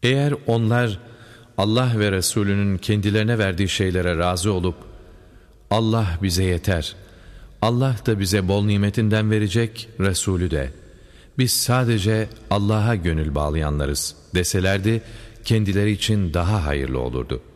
Eğer onlar Allah ve Resulünün kendilerine verdiği şeylere razı olup Allah bize yeter, Allah da bize bol nimetinden verecek, Resulü de, biz sadece Allah'a gönül bağlayanlarız deselerdi, kendileri için daha hayırlı olurdu.